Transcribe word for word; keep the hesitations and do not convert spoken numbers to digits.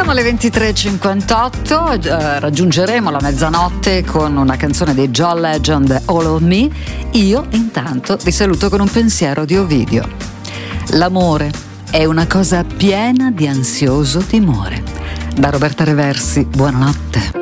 Siamo alle ventitré e cinquantotto, eh, raggiungeremo la mezzanotte con una canzone dei John Legend, All of Me. Io intanto vi saluto con un pensiero di Ovidio. L'amore è una cosa piena di ansioso timore. Da Roberta Reversi, buonanotte.